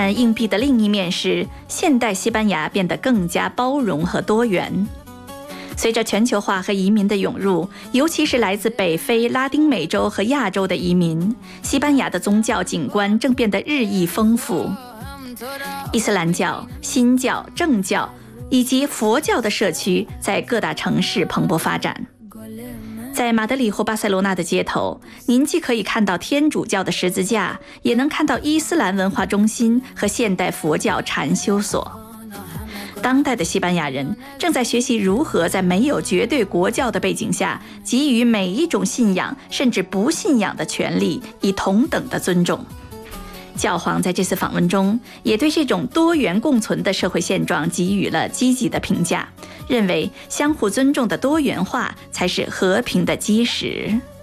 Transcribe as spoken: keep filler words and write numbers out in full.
但硬币的另一面是，现代西班牙变得更加包容和多元。随着全球化和移民的涌入，尤其是来自北非、拉丁美洲和亚洲的移民，西班牙的宗教景观正变得日益丰富。伊斯兰教、新教、正教以及佛教的社区在各大城市蓬勃发展。在马德里或巴塞罗那的街头，您既可以看到天主教的十字架，也能看到伊斯兰文化中心和现代佛教禅修所。当代的西班牙人正在学习如何在没有绝对国教的背景下，给予每一种信仰甚至不信仰的权利以同等的尊重。教皇在这次访问中也对这种多元共存的社会现状给予了积极的评价，认为相互尊重的多元化才是和平的基石。